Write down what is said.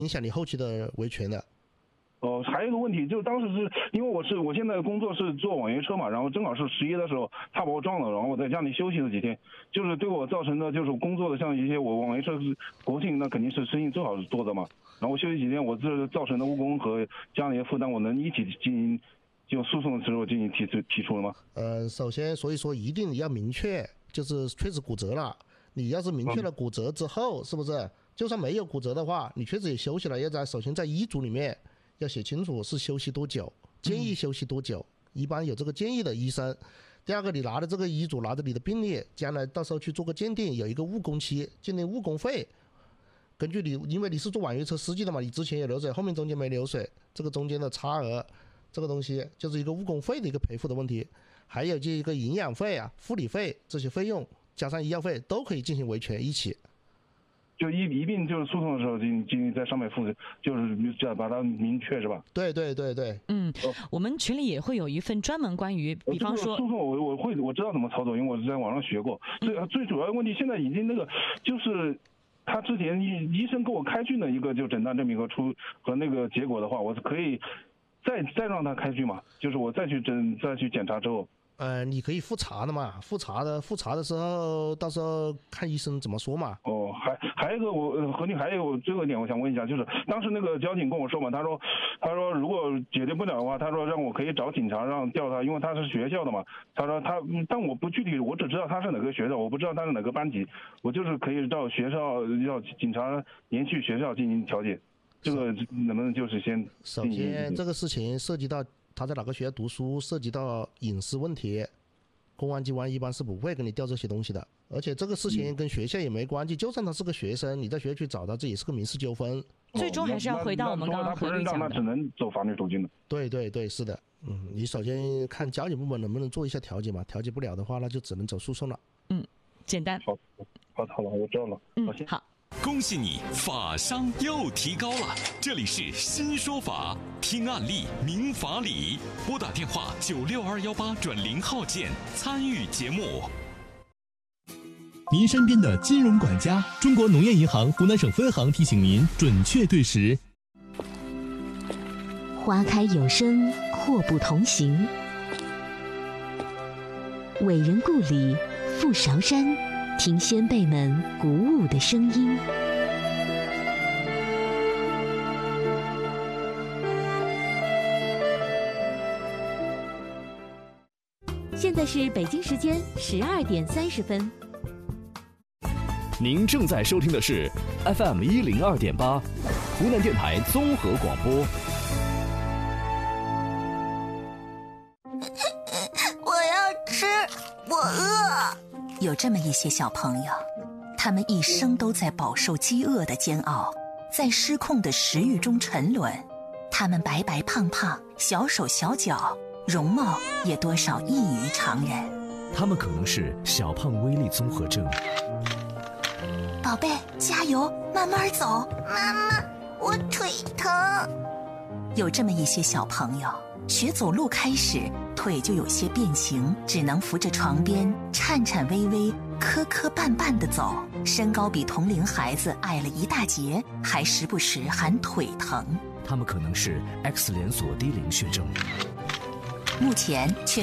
影响你后期的维权的。 还有一个问题，就是当时是因为我现在工作是坐网约车嘛，然后正好是11的时候他把我撞了，然后我在家里休息了几天，就是对我造成的就是工作的像一些我网约车是国庆那肯定是生意最好是做的嘛，然后我休息几天，我这造成的误工和家里的负担，我能一起进行就诉讼的时候进行提出了吗？ 首先所以说一定要明确，就是确实骨折了，你要是明确了骨折之后，是不是就算没有骨折的话，你确实也休息了，首先在医嘱里面要写清楚是休息多久，建议休息多久，一般有这个建议的医生。第二个，你拿着这个医嘱，拿着你的病历，将来到时候去做个鉴定，有一个误工期，鉴定误工费。根据你，因为你是做网约车司机的嘛，你之前有流水，后面中间没流水，这个中间的差额，这个东西就是一个误工费的一个赔付的问题。还有这一个营养费啊、护理费这些费用，加上医药费都可以进行维权一起。 就一并就是诉讼的时候进行在上面负责，就是把它明确是吧？ 对。 我们群里也会有一份专门关于，比方说诉讼我知道怎么操作，因为我是在网上学过。最主要的问题现在已经就是他之前医生给我开具的一个就诊断证明和那个结果的话，我是可以再让他开具嘛？就是我再去检查之后。 你可以复查的嘛，复查的时候，到时候看医生怎么说嘛。 还有一个和你还有最后一点，我想问一下，就是当时那个交警跟我说嘛，他说如果解决不了的话，他说让我可以找警察让调他，因为他是学校的嘛。他说但我不具体，我只知道他是哪个学校，我不知道他是哪个班级，我就是可以到学校要警察联系学校进行调解，这个能不能就是先？ 首先这个事情涉及到他在哪个学校读书，涉及到隐私问题，公安机关一般是不会跟你调这些东西的。而且这个事情跟学校也没关系，就算他是个学生，你在学校去找他，这也是个民事纠纷。 最终还是要回到我们刚刚何律讲的。 他只能走法律途径的。 对，是的。你首先看交警部门能不能做一下调解嘛，调解不了的话，那就只能走诉讼了。 简单。 好了，我知道了。 好。 恭喜你，法商又提高了！这里是新说法，听案例明法理，拨打电话96218转0号键参与节目。 您身边的金融管家，中国农业银行湖南省分行提醒您准确对时。 花开有声，祸不同行。伟人故里，富韶山。听先辈们鼓舞的声音。现在是北京时间12点30分。 您正在收听的是 FM 102.8，湖南电台综合广播。 我要吃，我饿。有这么一些小朋友，他们一生都在饱受饥饿的煎熬，在失控的食欲中沉沦。他们白白胖胖，小手小脚，容貌也多少异于常人。 他们可能是小胖威力综合症。 宝贝，加油，慢慢走。妈妈，我腿疼。有这么一些小朋友，学走路开始腿就有些变形，只能扶着床边颤颤巍巍、磕磕绊绊地走，身高比同龄孩子矮了一大截，还时不时喊腿疼。 他们可能是 X 连锁低龄血症。 目前全